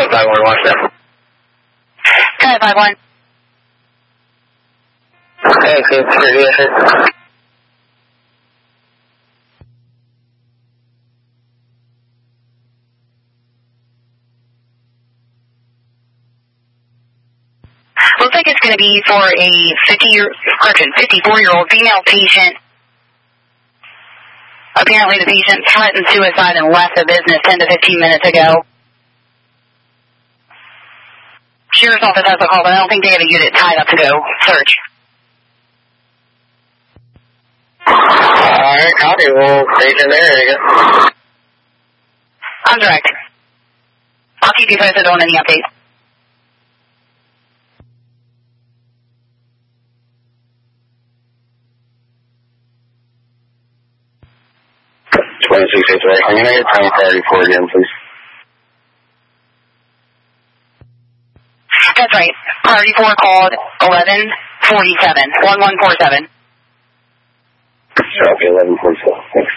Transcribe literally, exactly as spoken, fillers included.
five one, watch that. Sky five one. Okay, good, sure, yes, sir. Looks like it's going to be for a fifty-year, correction, fifty-four-year-old female patient. Apparently the patient threatened suicide and left the business ten to fifteen minutes ago. Sheriff's office has a call, but I don't think they have a unit tied up to go search. Alright, copy. We'll station there. There you go. I'm direct. I'll keep you posted on any updates. twenty-six eight three. I'm going to get time priority four again, please. That's right. Priority four called eleven forty-seven. one one four seven. Okay, eleven forty-seven. Thanks.